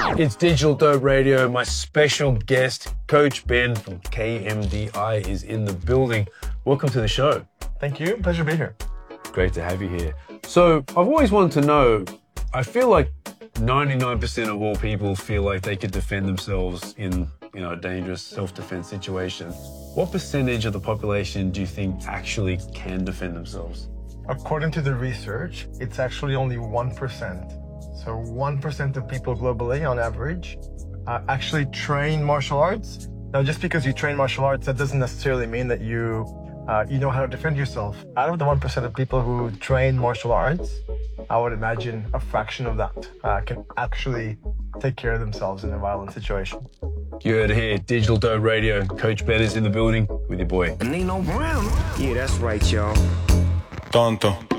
It's Digital Dope Radio. My special guest, Coach Ben from KMDI, is in the building. Welcome to the show. Thank you. Pleasure to be here. Great to have you here. So I've always wanted to know, I feel like 99% of all people feel like they could defend themselves in a dangerous self-defense situation. What percentage of the population do you think actually can defend themselves? According to the research, it's actually only 1%. So 1% of people globally, on average, actually train martial arts. Now, just because you train martial arts, that doesn't necessarily mean that you know how to defend yourself. Out of the 1% of people who train martial arts, I would imagine a fraction of that can actually take care of themselves in a violent situation. You heard it here, Digital Dope Radio. Coach Ben is in the building with your boy. Nino Brown. Yeah, that's right, y'all. Tonto.